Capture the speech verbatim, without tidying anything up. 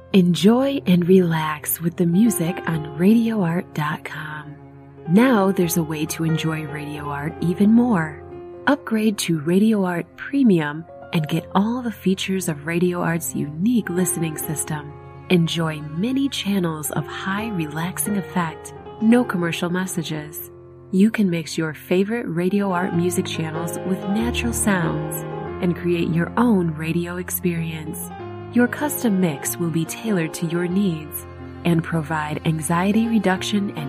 Enjoy and relax with the music on radio art dot com. Now there's a way to enjoy Radio Art even more. Upgrade to Radio Art Premium and get all the features of Radio Art's unique listening system. Enjoy many channels of high relaxing effect, no commercial messages. You can mix your favorite Radio Art music channels with natural sounds and create your own radio experience. Your custom mix will be tailored to your needs and provide anxiety reduction and